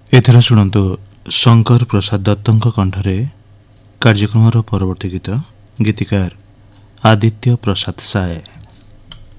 एथर शुणु शंकर प्रसाद दत्तों कंठरे कार्यक्रम परवर्ती गीत गीतिकार आदित्य प्रसाद साय।